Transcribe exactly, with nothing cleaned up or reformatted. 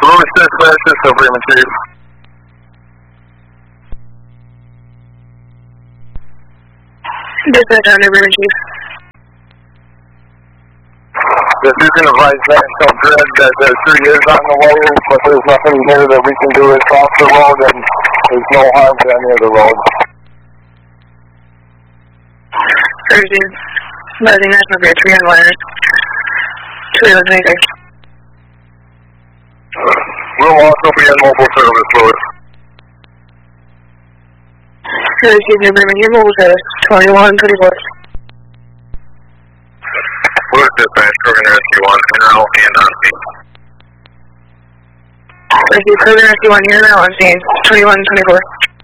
Lewis Dispatch, this is Freeman Chief. Dispatch on Freeman Chief. If you can advise National Grid that the tree is on the wires, but there's nothing here that we can do across the road, and there's no harm to any of the road. Thursday, Rising National Grid, tree on wires. Tree on twenty-six. We'll also be in mobile service, Lewis. Thursday, New Bremen, your mobile service, twenty-one twenty-four. Lewis Dispatch, Kroger Rescue one, Internet and on scene. Thursday, Kroger Rescue one, you're now on scene, twenty-one twenty-four.